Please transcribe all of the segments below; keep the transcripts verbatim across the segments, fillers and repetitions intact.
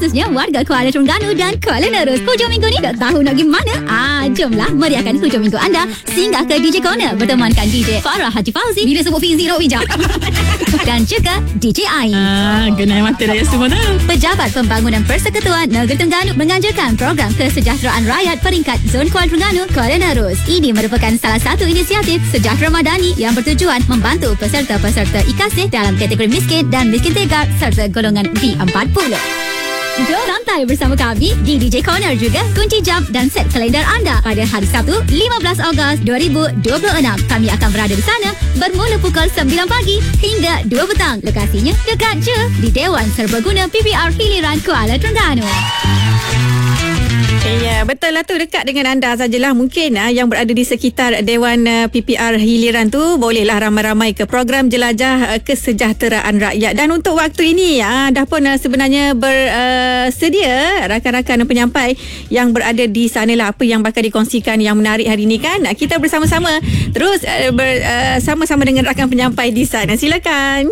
khususnya warga Kuala Terengganu dan Kuala Nerus. Hujung minggu ni tak tahu nak pergi mana? Ah, jomlah meriahkan hujung minggu anda. Singgah ke D J Corner bertemankan D J Farah Haji Fauzi. Bila sebut Fizi Rok Wijak. Dan juga D J Ain. Ah, genai mata raya semua tu. Pejabat Pembangunan Persekutuan Negeri Terengganu menganjurkan program kesejahteraan rakyat peringkat Zon Kuala Terengganu, Kuala Nerus. Ini merupakan salah satu inisiatif sejahtera madani yang bertujuan membantu peserta-peserta I K A S dalam kategori miskin dan miskin tegak serta golongan B empat puluh. Jom santai bersama kami di D J Corner juga. Kunci jam dan set kalender anda pada hari Sabtu lima belas Ogos dua ribu dua puluh enam. Kami akan berada di sana bermula pukul sembilan pagi hingga dua petang. Lokasinya dekat je di Dewan Serbaguna P P R Hiliran Kuala Terengganu. Ya, betul lah tu, dekat dengan anda sajalah. Mungkin ah, yang berada di sekitar Dewan uh, P P R Hiliran tu bolehlah ramai-ramai ke program jelajah uh, kesejahteraan rakyat. Dan untuk waktu ini ah, dah pun uh, sebenarnya bersedia uh, rakan-rakan penyampai yang berada di sana lah, apa yang bakal dikongsikan yang menarik hari ini kan. Kita bersama-sama terus uh, bersama-sama uh, dengan rakan penyampai di sana. Silakan.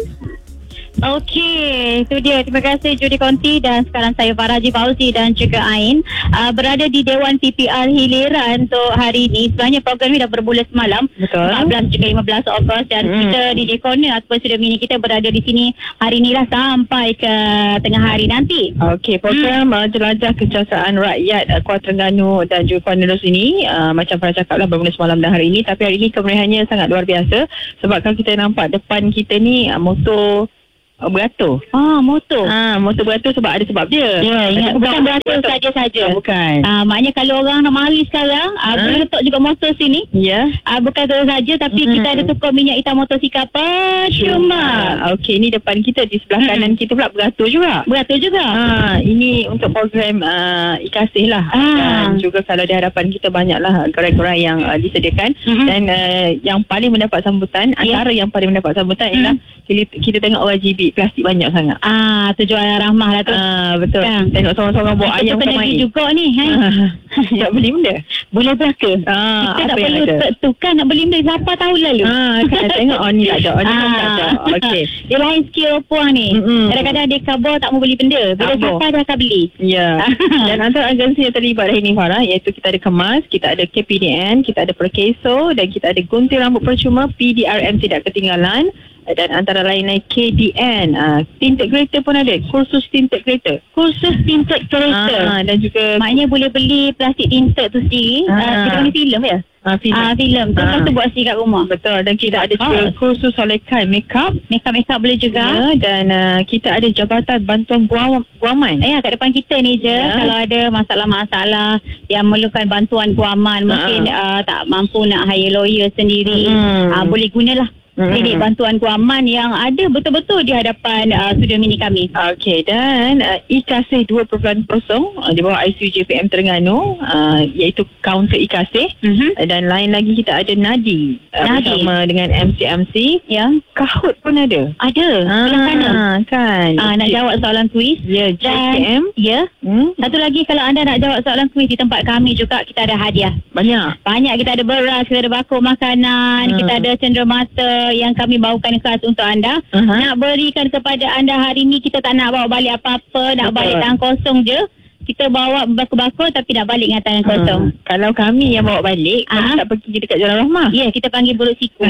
Okey, itu dia. Terima kasih Judi Konti, dan sekarang saya Farah Haji Fauzi dan juga Ain uh, berada di Dewan P P R Hiliran untuk hari ini. Sebenarnya program ini dah bermula semalam. Betul. empat belas juga lima belas Ogos, dan hmm. kita di D J Corner ataupun studio mini kita berada di sini hari inilah sampai ke tengah hari nanti. Okey, program hmm. uh, jelajah kesejahteraan rakyat uh, Kuala Terengganu dan juga Kuala Nerus ini uh, macam Farah cakap lah bermula semalam dan hari ini. Tapi hari ini kemeriahannya sangat luar biasa sebab kalau kita nampak depan kita ni uh, motor Oh, beratur. Ah, motor. Ah, motor beratur sebab ada sebab dia. Ya, ingat, bukan beratur saja-saja. Bukan. Ah, maknanya kalau orang nak mari sekarang, ah, Ha? boleh letak juga motor sini. Ya. Ah, bukan tu saja, tapi Mm-hmm. kita ada tukar minyak hitam motosikal percuma. Ah, okey, ni depan kita, di sebelah Mm-hmm. kanan kita pula beratur juga. Beratur juga. Ah, ini untuk program uh, I K A S lah. Ah. Dan juga kalau di hadapan kita banyaklah gerai-gerai yang uh, disediakan. Mm-hmm. Dan uh, yang paling mendapat sambutan, Yeah. antara yang paling mendapat sambutan mm-hmm. ialah kita, kita tengok O R G B plastik banyak sangat. Ah, tujuan rahmah lah tu. Ah, betul. Kan? Tengok seorang-seorang bawa ayam kita ke pergi main. juga ni. Hai. Tak beli benda. Boleh belaka. Ah, Kita tak apa yang perlu ada? tukar nak beli benda siapa tahun lalu. Ah, kan tengok oh ni tak ada. Oh ni kan tak ada. Okey. Dia lain skill puan ni. Mm-mm. Kadang-kadang dia kabar tak mau beli benda. Bila Tak mau. siapa dia akan beli. Ya. Dan antara agensi yang terlibat hari ini Farah, iaitu kita ada Kemas, kita ada K P D N, kita ada Perkeso dan kita ada gunting rambut percuma, P D R M tidak ketinggalan, dan antara lain lain K D N, uh, tinted kereta pun ada, kursus tinted kereta. Kursus tinted kereta. Ah, dan juga Maknanya boleh beli plastik tinted tu sendiri. Ah. Ah, kita beli filem ya? ah, film. Ah, filem. Tu Ah. lepas tu buat sendiri kat rumah. Betul. Dan kita ada juga Ah. kursus solekan makeup. Makeup-makeup boleh juga. Ya, dan uh, kita ada jabatan bantuan guam, guaman. Eh, kat depan kita ni je, Ya. kalau ada masalah-masalah yang memerlukan bantuan guaman, mungkin uh, tak mampu nak hire lawyer sendiri, Hmm. uh, boleh gunalah Hmm. klinik bantuan guaman yang ada betul-betul di hadapan uh, studio mini kami. Okey, dan uh, I K A S dua titik kosong uh, di bawah I C U J P M Terengganu, uh, iaitu kaunter I K A S. Mm-hmm. Uh, dan lain lagi kita ada Nadi, uh, Nadi. bersama dengan M C M C. Ya, Kahut pun ada. ada. Sebelah sana. Ah, kan. Uh, nak jawab soalan kuis. Ya, J K M. Ya. Hmm? Satu lagi, kalau anda nak jawab soalan kuis di tempat kami juga, kita ada hadiah. Banyak. Banyak, kita ada beras, kita ada bakul makanan, Hmm. kita ada cenderamata yang kami bawakan khas untuk anda. Aha. Nak berikan kepada anda hari ni, kita tak nak bawa balik apa-apa, nak Betul. balik tangan kosong je. Kita bawa bakul-bakul tapi nak balik dengan tangan kosong. Hmm. Kalau kami yang bawa balik, Ah. kami tak pergi dekat Jalan Rahmah. Ya, kita panggil buruk siku.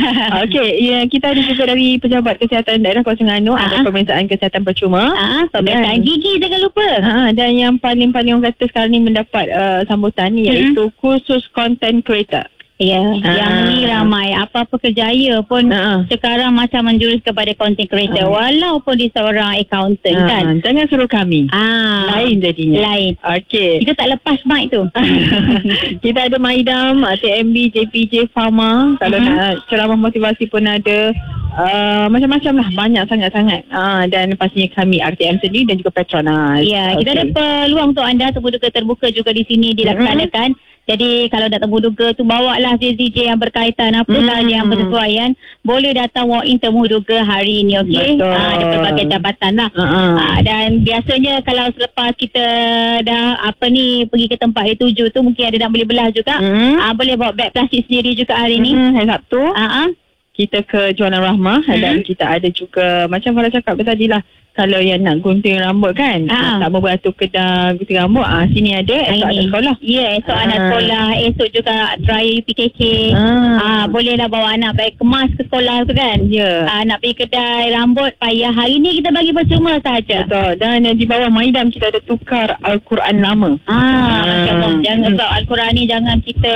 Okey, ya, kita ada juga dari Pejabat Kesihatan Daerah Kuala Terengganu, Ah. ada pemeriksaan kesihatan percuma. Ah, pemeriksaan Dan- gigi jangan lupa. Ha, dan yang paling-paling orang kata sekarang ni mendapat uh, sambutan ni, iaitu kursus content creator. Ya, Ah. yang ni ramai. Apa-apa kerjaya pun Ah. sekarang macam menjurus kepada content creator. Ah. Walaupun dia seorang accountant Ha, kan. jangan suruh kami. Ah, Lain jadinya. Lain. Okey. Kita tak lepas mic tu. Kita ada Maidam, T M B, J P J, Pharma. Kalau Mhm. nak ceramah motivasi pun ada. Uh, macam-macam lah. Banyak sangat-sangat. Uh, dan pastinya kami R T M sendiri dan juga Petronas. Ya, kita ada peluang untuk anda temu duga terbuka juga di sini dilaksanakan. Jadi kalau dah temu duga tu, bawalah Z Z J yang berkaitan apa Mm-hmm. sahaja yang bersesuaian. Boleh datang walk in temu duga hari ini, okey? Betul. Ah, ada pelbagai jabatan lah. Uh-uh. Ah, dan biasanya kalau selepas kita dah apa ni pergi ke tempat yang tuju tu, mungkin ada nak beli belah juga. Mm-hmm. Ah, boleh bawa beg plastik sendiri juga hari ni. Mm-hmm. Hari Sabtu. Ah, ah. kita ke Jualan Rahmah hmm. dan kita ada juga macam Farah cakap tadi lah, kalau yang nak gunting rambut kan, ha. tak mau beratur kedai gunting rambut, ah sini ada, esok ada sekolah. Ya, esok ha. anak sekolah, esok juga raya U P K K. Ha. Ah, bolehlah bawa anak baik kemas ke sekolah tu kan. Ya. Ah, nak pergi kedai rambut payah. Hari ni kita bagi percuma saja. Betul. Dan di bawah Maidam kita ada tukar Al-Quran lama. Ah, Ah. macam jangan sebab Al-Quran ni jangan kita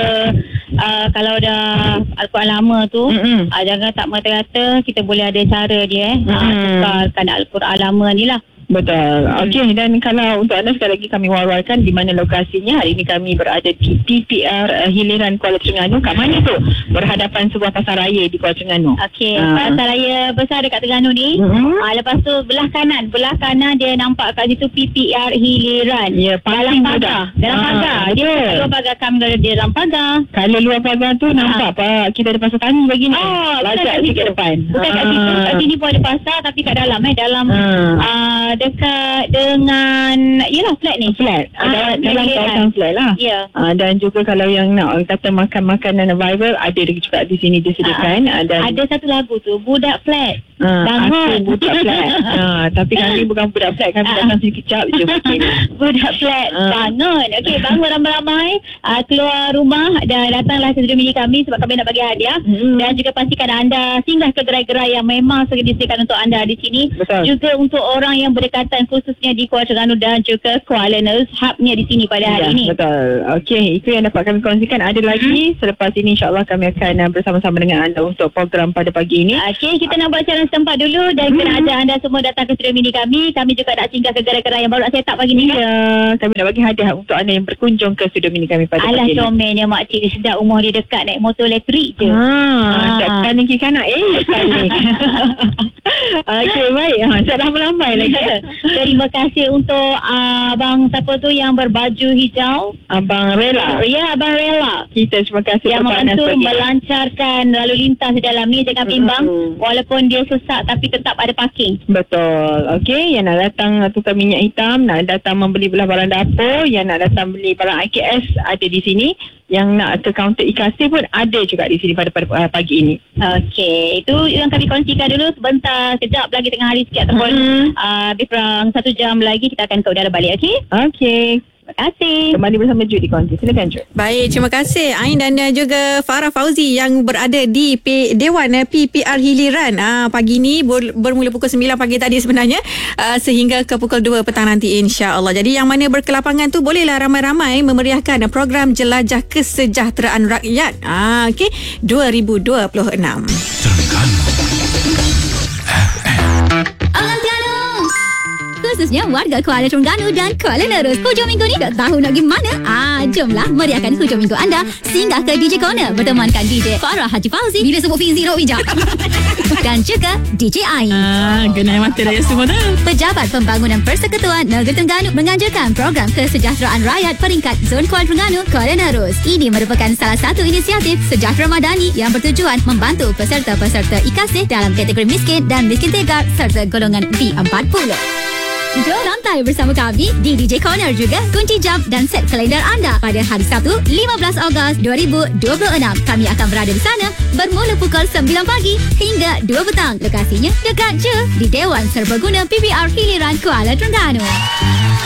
uh, kalau dah Al-Quran lama tu Mm-mm. uh, jangan tak mata-mata, kita boleh ada cara dia eh. Uh, Mm. tukarkan Al-Quran lama ni lah. Betul. Okey, dan kalau untuk anda sekali lagi kami war-warkan di mana lokasinya. Hari ini kami berada di P P R uh, Hiliran Kuala Terengganu. Kat mana tu? Berhadapan sebuah pasar raya di Kuala Terengganu. Okey, Ah. pasar raya besar dekat Terengganu ni. Mm-hmm. Ah, lepas tu belah kanan, belah kanan dia nampak kat situ P P R Hiliran. Ya, Dalam paling pagar. mudah. Dalam Ah, pagar. Dia betul. kat luar pagar, kami berada di dalam pagar. Kalau luar pagar tu nampak Pak, kita ada pasar tani lagi ni. Oh, bukan Lajak kat sikit situ. depan. Bukan kat situ. Kat sini pun ada pasar tapi kat dalam eh. Dalam Ah. ah, dekat dengan yelah flat ni. Flat. Ah, dalam dalam Hiliran. kawasan flat lah. Ya. Ah, dan juga kalau yang nak orang kata makan makanan viral, ada juga di sini disediakan. Ah, dan Ada satu lagu tu, Budak Flat. Ah, Bangun. aku budak flat. Ah, tapi kami bukan budak flat, kami Ah. datang sini kejap je mungkin. Budak Flat. Ah. Bangun. Okey, bangun ramai-ramai. Uh, keluar rumah dan datanglah ke studio mini kami sebab kami nak bagi hadiah. Hmm. Dan juga pastikan anda singgah ke gerai-gerai yang memang sudah disediakan untuk anda di sini. Betul. Juga untuk orang yang berdekatan khususnya di Kuala Terengganu dan juga Kuala Nerus, hubnya di sini pada hari Ya, ini. betul. Okey, itu yang dapat kami kongsikan. Ada lagi selepas ini insya-Allah kami akan uh, bersama-sama dengan anda untuk program pada pagi ini. Okey, kita nak buat siaran setempat dulu dan kita nak ajak anda semua datang ke studio mini kami. Kami juga nak singgah ke gerai-gerai yang baru nak set up pagi ni. Ya, kami nak bagi hadiah untuk anda yang berkunjung ke studio mini kami pada Alah pagi ini. comelnya makcik dia sedap, rumah dia dekat, naik motor elektrik je. Ah, tak Ah. panik kiri kanan. Eh, panik. Okey, baik. Ha, tak lambai lagi. Terima kasih untuk uh, abang siapa tu yang berbaju hijau. Abang Rela. Ya, abang Rela. Kita terima kasih Yang kepada membantu pagi. melancarkan lalu lintas di dalam ni. Jangan bimbang. Mm-mm. Walaupun dia sesak tapi tetap ada parking. Betul. Okey, yang nak datang tukar minyak hitam, nak datang membeli belah barang dapur, yang nak datang beli barang I K S ada di sini. Yang nak ke kaunter I K A S pun ada juga di sini pada, pada uh, pagi ini. Okey, itu yang kami kongsikan dulu sebentar. Sekejap lagi tengah hari sikit ataupun Mm-hmm. uh, lebih kurang satu jam lagi kita akan ke udara balik. Okey? Okey. Terima kasih. Kembali bersama Jud di Konti. Silakan Jud. Baik, terima kasih Ain dan uh, juga Farah Fauzi yang berada di P- Dewan uh, P P R Hiliran. Uh, pagi ni ber- bermula pukul sembilan pagi tadi sebenarnya uh, sehingga ke pukul dua petang nanti insya-Allah. Jadi yang mana berkelapangan tu bolehlah ramai-ramai memeriahkan uh, program Jelajah Kesejahteraan Rakyat. Ah, uh, okey, dua ribu dua puluh enam. Khususnya warga Kuala Terengganu dan Kuala Nerus. Hujung minggu ni tak tahu nak pergi mana? Ah, jomlah meriahkan hujung minggu anda. Singgah ke D J Corner bertemankan D J Farah Haji Fauzi. Bila sebut Fizi Rok Wijak. Dan juga D J Ain. Ah, genai mata raya semua dah. Pejabat Pembangunan Persekutuan Negeri Terengganu menganjurkan program kesejahteraan rakyat peringkat Zon Kuala Terengganu, Kuala Nerus. Ini merupakan salah satu inisiatif sejahtera madani yang bertujuan membantu peserta-peserta I K A S dalam kategori miskin dan miskin tegar serta golongan B empat puluh. Jom santai bersama kami di D J Corner juga. Kunci jam dan set kalender anda pada hari Sabtu lima belas Ogos dua ribu dua puluh enam. Kami akan berada di sana bermula pukul sembilan pagi hingga dua petang. Lokasinya dekat je di Dewan Serbaguna P P R Hiliran Kuala Terengganu.